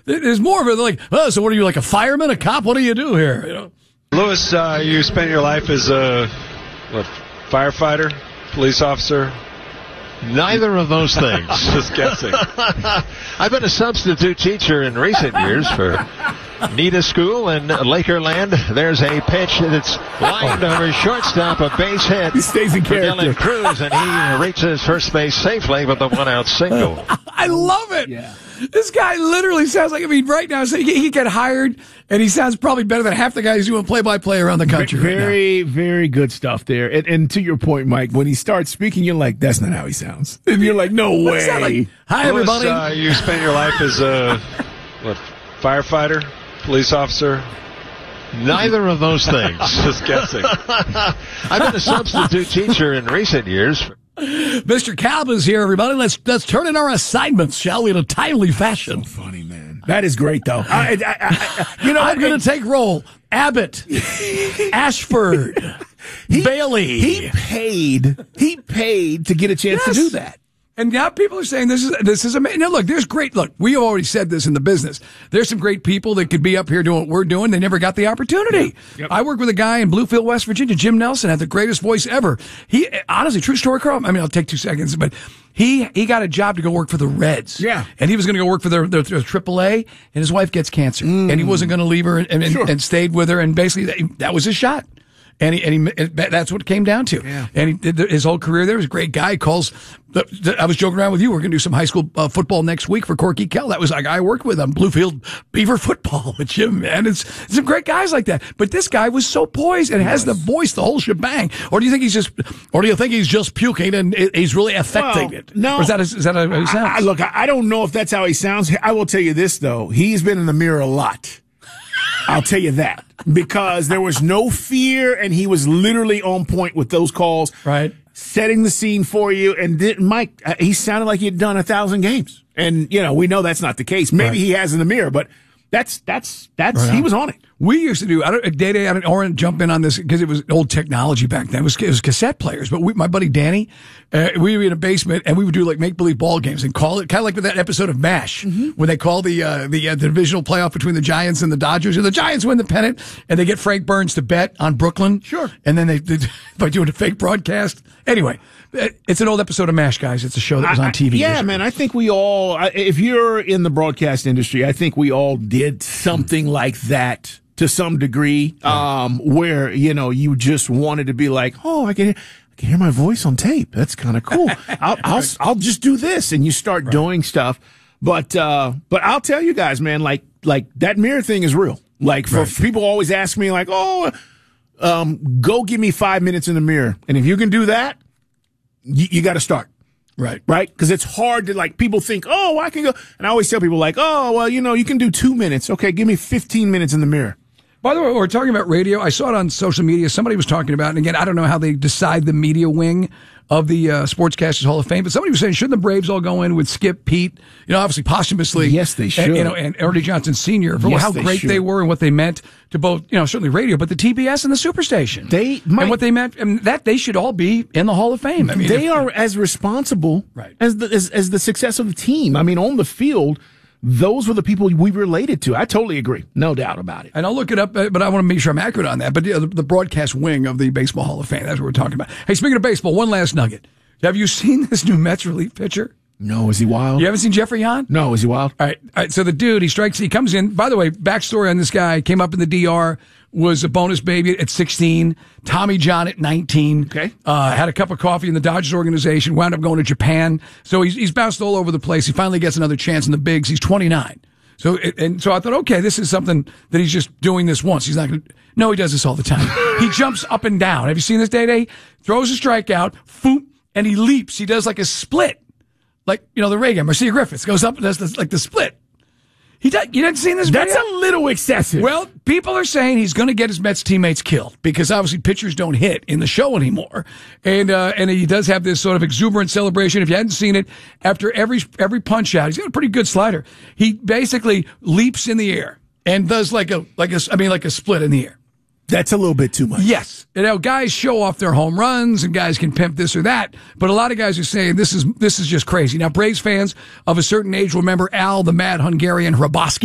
there's more of it. They're like, oh, so what are you, like a fireman, a cop? What do you do here? You know? Lewis, you spent your life as a firefighter, police officer? Neither of those things. Just guessing. I've been a substitute teacher in recent years for Nita School in Lakerland. There's a pitch that's lined over shortstop, a base hit. He stays in for character. Dylan Cruz, and he reaches first base safely with the one-out single. I love it. Yeah. This guy literally sounds like, right now, so he get hired, and he sounds probably better than half the guys doing play-by-play around the country Very, very good stuff there. And to your point, Mike, when he starts speaking, you're like, that's not how he sounds. And you're like, no way. Like? Hi, Lewis, everybody. You spent your life as a firefighter, police officer? Neither of those things. Just guessing. I've been a substitute teacher in recent years. Mr. Calvin's here, everybody. Let's turn in our assignments, shall we, in a timely fashion. So funny, man. That is great, though. I'm going to take roll. Abbott, Ashford, Bailey. He paid to get a chance to do that. And now people are saying this is amazing. Now look, we have already said this in the business. There's some great people that could be up here doing what we're doing. They never got the opportunity. Yep. I work with a guy in Bluefield, West Virginia, Jim Nelson, had the greatest voice ever. He, honestly, true story, Carl. I mean, I'll take 2 seconds, but he got a job to go work for the Reds. Yeah. And he was going to go work for their AAA, and his wife gets cancer. And he wasn't going to leave her and stayed with her, and basically that was his shot. And that's what it came down to. Yeah. And he did his whole career there. He was a great guy. He calls. I was joking around with you. We're going to do some high school football next week for Corky Kell. That was a guy I worked with on Bluefield Beaver football with Jim, man. It's some great guys like that. But this guy was so poised and has the voice, the whole shebang. Or do you think he's just puking and he's really affecting it? No. Or is that how he sounds? Look, I don't know if that's how he sounds. I will tell you this, though. He's been in the mirror a lot. I'll tell you that. Because there was no fear, and he was literally on point with those calls. Right. Setting the scene for you. And Mike, he sounded like he had done 1,000 games. And, we know that's not the case. Maybe he has in the mirror, but that's right, he was on it. We used to do, Day-Day, I want to jump in on this because it was old technology back then. It was cassette players. But my buddy Danny, we were in a basement and we would do like make-believe ball games and call it kind of like with that episode of MASH when they call the divisional playoff between the Giants and the Dodgers, and the Giants win the pennant and they get Frank Burns to bet on Brooklyn. Sure. And then they by doing a fake broadcast. Anyway, it's an old episode of MASH, guys. It's a show that was on TV. Yeah, man. I think we all, if you're in the broadcast industry, I think we all did something like that to some degree, where, you just wanted to be like, oh, I can hear my voice on tape. That's kind of cool. I'll just do this. And you start doing stuff. But I'll tell you guys, man, like that mirror thing is real. Like for people always ask me like, go give me 5 minutes in the mirror. And if you can do that, you got to start. Right. Because it's hard to, people think, I can go. And I always tell people you can do 2 minutes. Okay, give me 15 minutes in the mirror. By the way, we're talking about radio. I saw it on social media. Somebody was talking about, and again, I don't know how they decide the media wing of the Sportscasters Hall of Fame, but somebody was saying, shouldn't the Braves all go in with Skip, Pete, obviously posthumously? Yes, they should. And Ernie Johnson Sr. for how great they were and what they meant to both, certainly radio, but the TBS and the Superstation. And what they meant, and that they should all be in the Hall of Fame. I mean, they are as responsible as the success of the team. I mean, on the field, those were the people we related to. I totally agree. No doubt about it. And I'll look it up, but I want to make sure I'm accurate on that. But the broadcast wing of the Baseball Hall of Fame, that's what we're talking about. Hey, speaking of baseball, one last nugget. Have you seen this new Mets relief pitcher? No, is he wild? You haven't seen Jeffrey Hahn? No, is he wild? All right. So the dude, he comes in. By the way, backstory on this guy, came up in the DR, was a bonus baby at 16, Tommy John at 19. Okay. Had a cup of coffee in the Dodgers organization, wound up going to Japan. So he's bounced all over the place. He finally gets another chance in the bigs. He's 29. So I thought, okay, this is something that he's just doing this once. He's not going to. No, he does this all the time. He jumps up and down. Have you seen this, Day-Day? Throws a strikeout, foop, and he leaps. He does like a split. Like, the Ray guy, Marcia Griffiths, goes up and does like the split. You didn't see this video? That's a little excessive. Well, people are saying he's going to get his Mets teammates killed because obviously pitchers don't hit in the show anymore. And he does have this sort of exuberant celebration. If you hadn't seen it, after every punch out, he's got a pretty good slider. He basically leaps in the air and does like a split in the air. That's a little bit too much. Yes. Guys show off their home runs and guys can pimp this or that. But a lot of guys are saying this is just crazy. Now, Braves fans of a certain age will remember Al the Mad Hungarian Hrabosky.